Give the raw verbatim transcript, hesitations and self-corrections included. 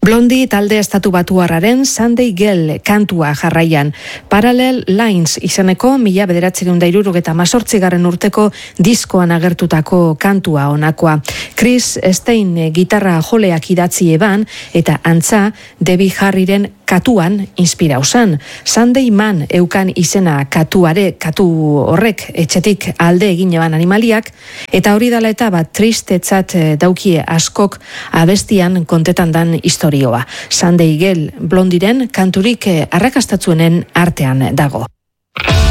Blondie talde estatu batuarraren Sunday Girl kantua jarraian. Parallel Lines izeneko mila bederatziehun eta hirurogeita hemezortzigarren urteko diskoan agertutako kantua honakoa. Chris Stein gitarra joleak idatzi eban eta antza Debbie Harryren katuan inspirau zan. Sunday Man eukan izena katuare, katu horrek etxetik alde egin eban animaliak, eta hori dala eta bat tristetzat daukie askok abestian kontetan dan historioa. Sunday Girl Blondiren kanturik arrakastatzuenen artean dago.